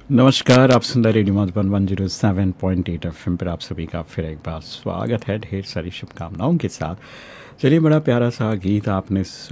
नमस्कार, आप सुन रहे रेडियो मधुबन 107.8 एफएम पर। आप सभी का फिर एक बार स्वागत है ढेर सारी शुभकामनाओं के साथ। चलिए, बड़ा प्यारा सा गीत आपने